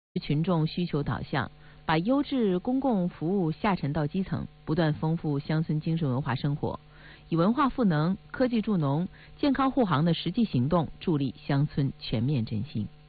群众需求导向，把优质公共服务下沉到基层，不断丰富乡村精神文化生活，以文化赋能、科技助农、健康护航的实际行动，助力乡村全面振兴。